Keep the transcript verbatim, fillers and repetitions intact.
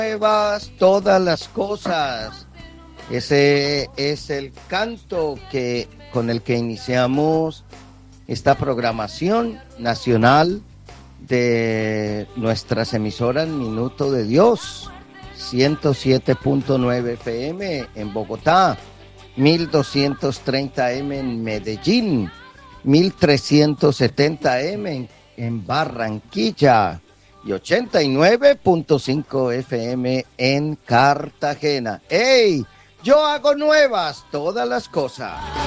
Nuevas todas las cosas. Ese es el canto que con el que iniciamos esta programación nacional de nuestras emisoras Minuto de Dios, ciento siete punto nueve F M en Bogotá, mil doscientos treinta M en Medellín, mil trescientos setenta M en, en Barranquilla y ochenta y nueve punto cinco F M en Cartagena. ¡Ey! Yo hago nuevas todas las cosas.